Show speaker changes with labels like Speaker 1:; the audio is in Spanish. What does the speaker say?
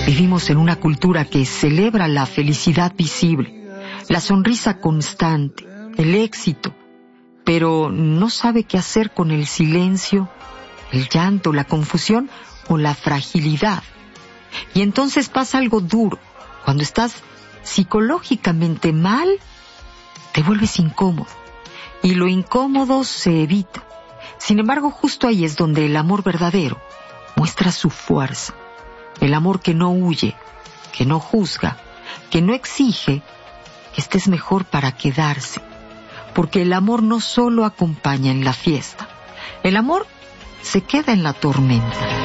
Speaker 1: Vivimos en una cultura que celebra la felicidad visible, la sonrisa constante, el éxito, pero no sabe qué hacer con el silencio, el llanto, la confusión o la fragilidad. Y entonces pasa algo duro. Cuando estás psicológicamente mal, te vuelves incómodo. Y lo incómodo se evita. Sin embargo, justo ahí es donde el amor verdadero muestra su fuerza. El amor que no huye, que no juzga, que no exige que estés mejor para quedarse. Porque el amor no solo acompaña en la fiesta. El amor se queda en la tormenta.